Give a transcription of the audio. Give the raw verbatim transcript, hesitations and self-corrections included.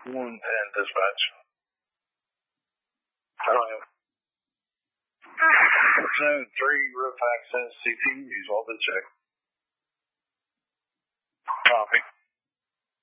one ten dispatch. I don't know. Zone three, roof access, C T, use all the check.